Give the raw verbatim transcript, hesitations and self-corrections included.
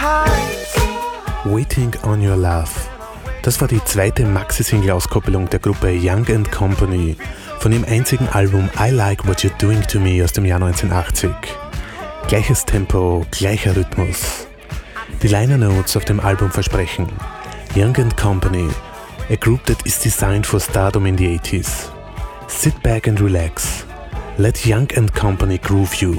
Waiting on Your Love. Das war die zweite Maxi-Single-Auskopplung der Gruppe Young and Company von ihrem einzigen Album I Like What You're Doing to Me aus dem Jahr neunzehnhundertachtzig. Gleiches Tempo, gleicher Rhythmus. Die Liner Notes auf dem Album versprechen: Young and Company, a group that is designed for stardom in the eighties. Sit back and relax. Let Young and Company groove you.